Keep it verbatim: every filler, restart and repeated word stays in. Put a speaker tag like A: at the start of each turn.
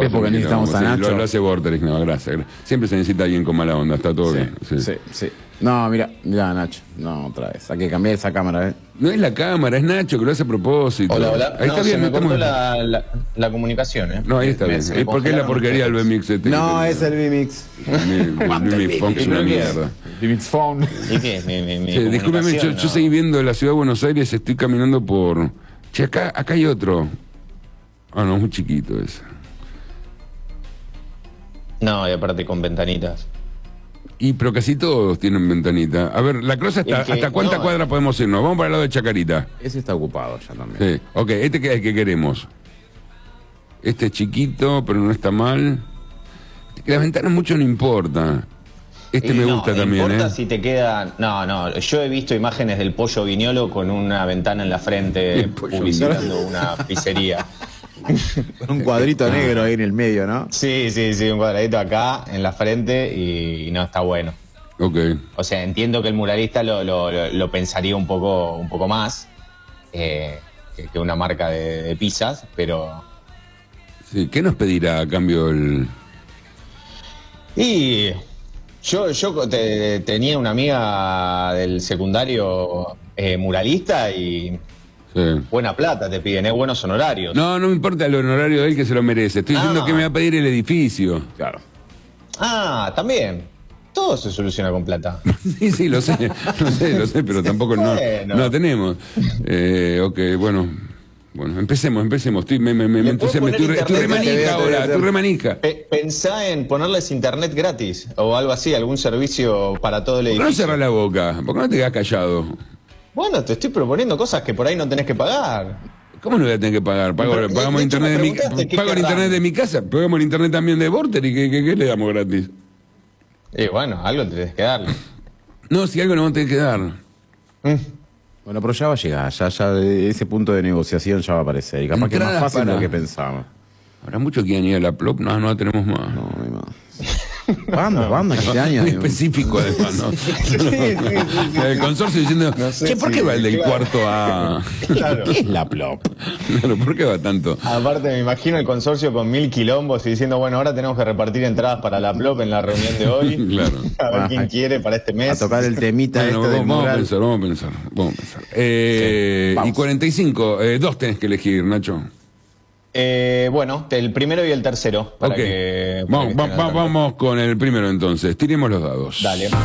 A: Es porque necesitamos a
B: sí,
A: Nacho.
B: Lo, lo hace Vorterix, no, gracias. Siempre se necesita alguien con mala onda, está todo
A: Sí,
B: bien. Sí.
A: sí, sí. No, mira, mira, Nacho. No, otra vez. Hay que cambiar esa cámara, ¿eh?
B: No es la cámara, es Nacho que lo hace a propósito.
C: Hola, hola.
B: Ahí
C: no,
B: está
C: se
B: bien,
C: me
B: no estamos...
C: cortó la, la, la comunicación, ¿eh?
B: No, ahí está
C: Me-
B: bien.
C: se me
B: Es porque es la
C: congelaron
B: porquería del
C: ustedes.
B: B-Mix. Este,
A: No,
B: que-
A: es el B-Mix.
B: El B-Mix Funk es una
C: ¿Y qué es?
B: mierda.
A: B-Mix Phone.
C: ¿Y qué es? Mi, mi, mi
B: Sí, discúlpeme, yo,
C: comunicación,
B: yo
C: no.
B: seguí viendo la ciudad de Buenos Aires, estoy caminando por... Che, acá, acá hay otro. Ah, no, muy chiquito ese.
C: No, y aparte con ventanitas.
B: Y pero casi todos tienen ventanita. A ver, la cosa está,
C: El que-
B: ¿hasta cuánta
C: no.
B: cuadra podemos irnos? Vamos para el lado de Chacarita.
A: Ese está ocupado ya también.
B: Sí, ok, este que es el que queremos. Este es chiquito, pero no está mal. La ventana mucho no importa. Este
C: Y
B: me
C: no,
B: gusta
C: no
B: también,
C: importa
B: ¿eh?
C: si te queda... No, no, yo he visto imágenes del pollo viñolo con una ventana en la frente
B: El pollo
C: publicitando una pizzería.
A: Con un cuadrito negro ahí en el medio, ¿no?
C: Sí, sí, sí, un cuadradito acá en la frente y, y no está bueno.
B: Ok.
C: O sea, entiendo que el muralista lo, lo, lo- lo pensaría un poco, un poco más eh, que, que una marca de, de pizzas, pero...
B: Sí, ¿qué nos pedirá a cambio el...?
C: Y yo, yo te- tenía una amiga del secundario eh, muralista y
B: Sí.
C: buena plata te piden, ¿eh? Buenos honorarios.
B: No, no me importa el honorario de él que se lo merece. Estoy diciendo
C: Ah.
B: que me va a pedir el edificio.
A: Claro.
C: Ah, también. Todo se soluciona con plata.
B: Sí, sí, lo sé, lo sé, lo sé, pero tampoco no,
C: Bueno.
B: no tenemos. Eh, ok, bueno, bueno, empecemos, empecemos. Estoy, me, me, me,
C: ¿Le
B: me
C: puedo
B: entusiasmo.
C: poner
B: Estoy, re- estoy
C: internet?
B: remanija
A: Te voy a- te voy a
B: ahora,
A: hacer-
B: estoy remanija.
C: Pe- Pensá en ponerles internet gratis o algo así, algún servicio para todo el
B: ¿Por qué no
C: edificio.
B: cerrás la boca? ¿Por qué no te quedas callado?
C: Bueno, te estoy proponiendo cosas que por ahí no tenés que pagar.
B: ¿Cómo no voy a tener que pagar? Pago,
C: Pero, de-
B: pagamos
C: de hecho,
B: internet de
C: me
B: mi,
C: preguntaste qué
B: pago el
C: querrán.
B: internet de mi casa, pagamos el internet también de Vorter y ¿qué, qué, qué le damos gratis?
C: Y bueno, algo tenés que darle.
B: No, si algo no vamos a tener que dar.
C: Mm.
A: Bueno, pero ya va a llegar. Ya, ya ese punto de negociación ya va a aparecer. Y capaz que es más
B: Entradas
A: fácil de
B: para-
A: lo que pensamos.
B: Habrá mucho que ir a la plop, no, no la tenemos más.
A: No, no hay más. Banda, banda, que este año.
B: Muy específico además, ¿no? El consorcio diciendo,
C: No sé
B: che, ¿por
C: si-
B: qué va el del
C: claro.
B: cuarto A?
C: Claro.
A: ¿Qué es la plop?
B: Claro, ¿por qué va tanto?
C: Aparte me imagino el consorcio con mil quilombos y diciendo, bueno, ahora tenemos que repartir entradas para la Plop en la reunión de hoy.
B: Claro.
C: A ver
A: Ah,
C: quién quiere para este
A: A
C: mes.
A: tocar el temita
B: Bueno,
A: este del
B: vamos, vamos a
A: mural.
B: pensar, vamos a pensar, vamos a pensar. Eh,
A: Sí, vamos.
B: y cuarenta y cinco, eh, dos tenés que elegir, Nacho.
C: Eh, bueno, el primero y el tercero. Para
B: Ok,
C: que, para
B: vamos,
C: que
B: va-
C: estén
B: va-
C: al tanto.
B: vamos con el primero entonces, tiremos los dados.
C: Dale.